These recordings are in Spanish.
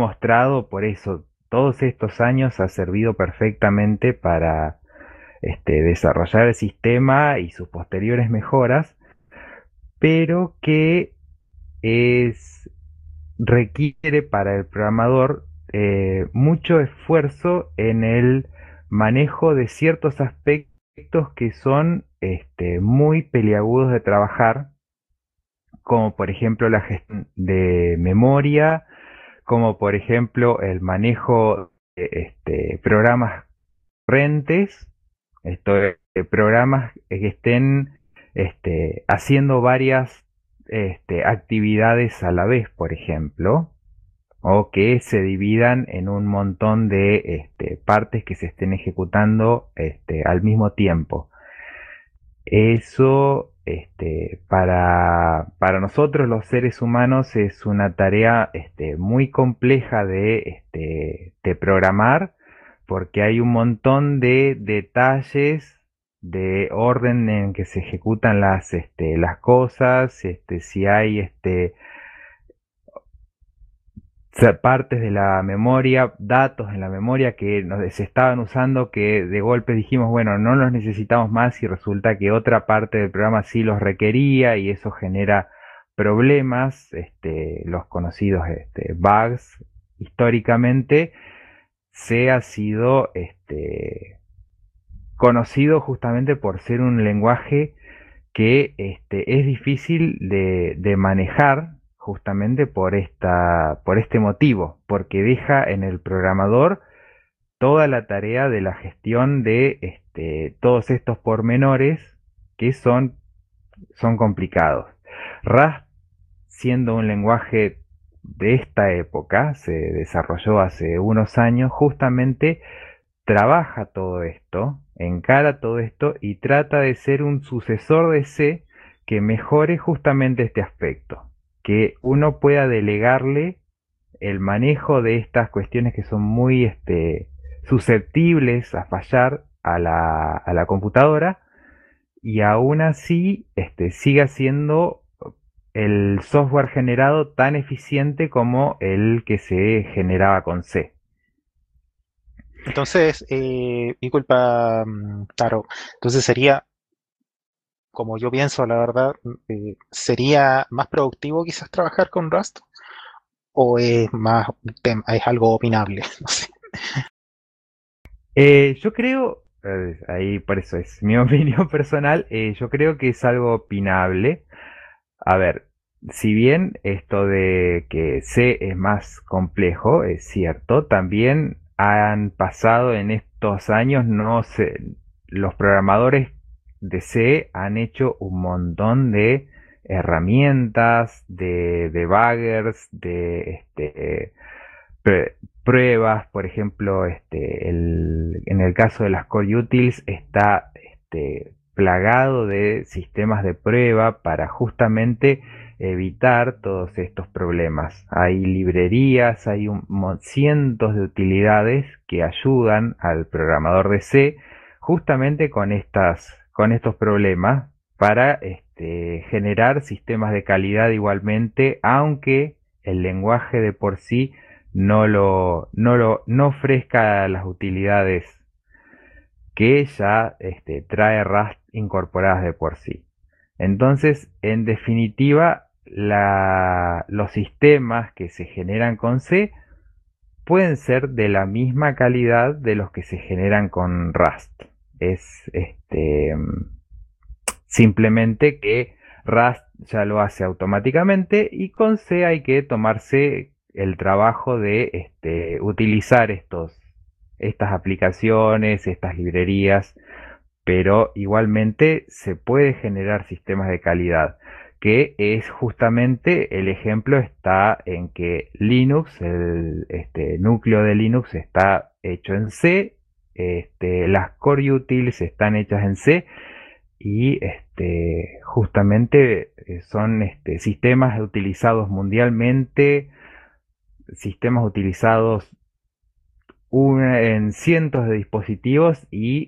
mostrado por eso, todos estos años ha servido perfectamente para desarrollar el sistema y sus posteriores mejoras, pero que es, requiere para el programador mucho esfuerzo en el manejo de ciertos aspectos que son muy peliagudos de trabajar, como por ejemplo la gestión de memoria, como por ejemplo el manejo de programas corrientes, programas que estén haciendo varias actividades a la vez, por ejemplo, o que se dividan en un montón de partes que se estén ejecutando al mismo tiempo. Eso, para nosotros los seres humanos es una tarea muy compleja de programar, porque hay un montón de detalles de orden en que se ejecutan las cosas, si hay partes de la memoria, datos en la memoria que se estaban usando que de golpe dijimos, bueno, no los necesitamos más y resulta que otra parte del programa sí los requería y eso genera problemas, los conocidos bugs. Históricamente se ha sido conocido justamente por ser un lenguaje que es difícil de manejar justamente por este motivo, porque deja en el programador toda la tarea de la gestión de todos estos pormenores que son complicados. Rust, siendo un lenguaje de esta época, se desarrolló hace unos años, justamente trabaja todo esto, encara todo esto y trata de ser un sucesor de C que mejore justamente este aspecto, que uno pueda delegarle el manejo de estas cuestiones que son muy susceptibles a fallar a la computadora y aún así siga siendo el software generado tan eficiente como el que se generaba con C. Entonces, disculpa, Taro, entonces sería, como yo pienso, la verdad, ¿sería más productivo quizás trabajar con Rust? ¿O es más es algo opinable? No sé. Yo creo, ahí por eso es mi opinión personal, yo creo que es algo opinable. A ver, si bien esto de que C es más complejo, es cierto, también han pasado en estos años, no sé, los programadores de C han hecho un montón de herramientas, de debuggers, de pruebas, por ejemplo, en el caso de las Core Utils está plagado de sistemas de prueba para justamente evitar todos estos problemas. Hay librerías, hay cientos de utilidades que ayudan al programador de C justamente con estos problemas para generar sistemas de calidad igualmente, aunque el lenguaje de por sí no ofrezca las utilidades que ya trae Rust incorporadas de por sí. Entonces, en definitiva, los sistemas que se generan con C pueden ser de la misma calidad de los que se generan con Rust. Es simplemente que Rust ya lo hace automáticamente y con C hay que tomarse el trabajo de utilizar estas aplicaciones, estas librerías, pero igualmente se puede generar sistemas de calidad, que es justamente el ejemplo está en que Linux, el núcleo de Linux está hecho en C, las core utils están hechas en C y justamente son sistemas utilizados mundialmente, sistemas utilizados en cientos de dispositivos y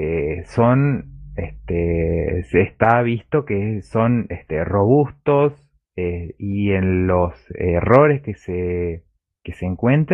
se está visto que son robustos y en los errores que se encuentran